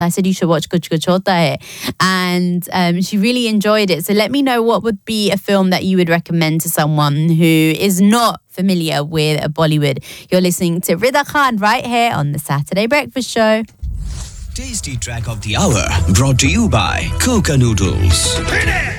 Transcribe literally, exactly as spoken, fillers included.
I said you should watch Kuch Kuch Hota Hai, and um, she really enjoyed it. So let me know what would be a film that you would recommend to someone who is not familiar with Bollywood. You're listening to Rida Khan right here on the Saturday Breakfast Show. Tasty track of the hour brought to you by Coca Noodles.